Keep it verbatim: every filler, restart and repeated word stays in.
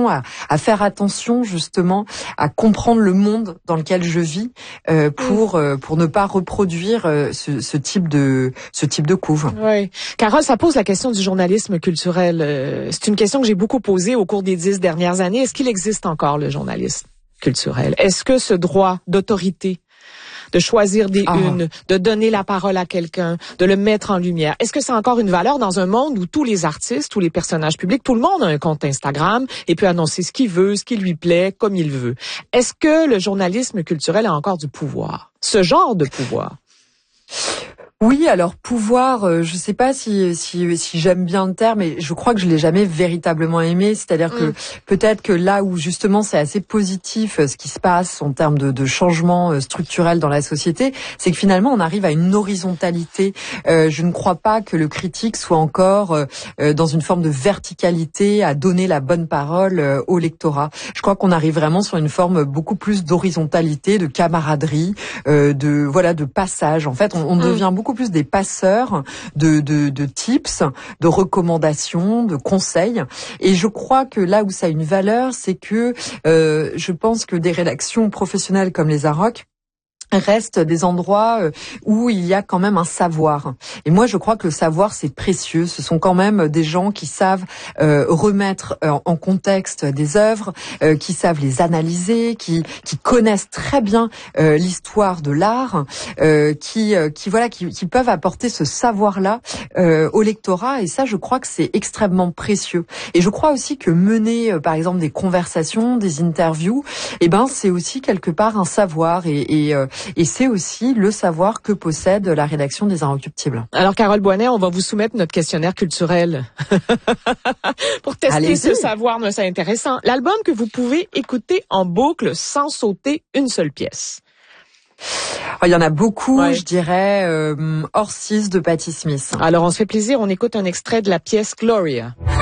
attention, à, à faire attention justement à comprendre le monde dans lequel je vis euh, pour euh, pour ne pas reproduire euh, ce, ce type de ce type de couve. Oui, Carole, ça pose la question du journalisme culturel. Euh, c'est une question que j'ai beaucoup posée au cours des dix dernières années. Est-ce qu'il existe encore le journalisme culturel? Est-ce que ce droit d'autorité de choisir des ah. unes, de donner la parole à quelqu'un, de le mettre en lumière. Est-ce que c'est encore une valeur dans un monde où tous les artistes, tous les personnages publics, tout le monde a un compte Instagram et peut annoncer ce qu'il veut, ce qui lui plaît, comme il veut? Est-ce que le journalisme culturel a encore du pouvoir? Ce genre de pouvoir? Oui, alors pouvoir, euh, je sais pas si si si j'aime bien le terme, mais je crois que je l'ai jamais véritablement aimé. C'est-à-dire mmh. que peut-être que là où justement c'est assez positif ce qui se passe en termes de, de changement structurel dans la société, c'est que finalement on arrive à une horizontalité. Euh, je ne crois pas que le critique soit encore euh, dans une forme de verticalité à donner la bonne parole euh, au lectorat. Je crois qu'on arrive vraiment sur une forme beaucoup plus d'horizontalité, de camaraderie, euh, de voilà, de passage. En fait, on, on mmh. devient beaucoup plus des passeurs de, de, de tips, de recommandations, de conseils. Et je crois que là où ça a une valeur, c'est que euh, je pense que des rédactions professionnelles comme les Arocs restent des endroits où il y a quand même un savoir. Et moi, je crois que le savoir, c'est précieux. Ce sont quand même des gens qui savent euh, remettre euh, en contexte des œuvres, euh, qui savent les analyser, qui qui connaissent très bien euh, l'histoire de l'art, euh, qui euh, qui voilà, qui, qui peuvent apporter ce savoir-là euh, au lectorat. Et ça, je crois que c'est extrêmement précieux. Et je crois aussi que mener, euh, par exemple, des conversations, des interviews, eh ben, c'est aussi quelque part un savoir et, et euh, Et c'est aussi le savoir que possède la rédaction des Inrecuptibles. Alors, Carole Boinet, on va vous soumettre notre questionnaire culturel pour tester Allez-y. ce savoir. C'est intéressant. L'album que vous pouvez écouter en boucle sans sauter une seule pièce. Oh, il y en a beaucoup, ouais. je dirais euh, Horses de Patti Smith. Alors, on se fait plaisir, on écoute un extrait de la pièce Gloria.